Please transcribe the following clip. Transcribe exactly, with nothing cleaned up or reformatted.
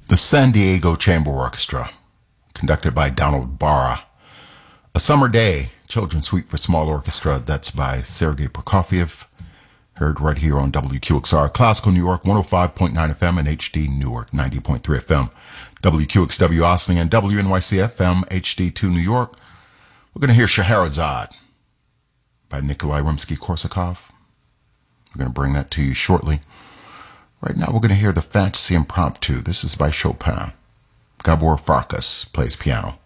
The San Diego Chamber Orchestra, conducted by Donald Barra. A Summer Day, children's suite for small orchestra, that's by Sergei Prokofiev. Heard right here on W Q X R, Classical New York, one oh five point nine F M, and H D Newark, ninety point three F M. W Q X W Austin and W N Y C F M, H D two New York. We're going to hear Scheherazade by Nikolai Rimsky-Korsakov. We're going to bring that to you shortly. Right now, we're going to hear the Fantasy Impromptu. This is by Chopin. Gabor Farkas plays piano.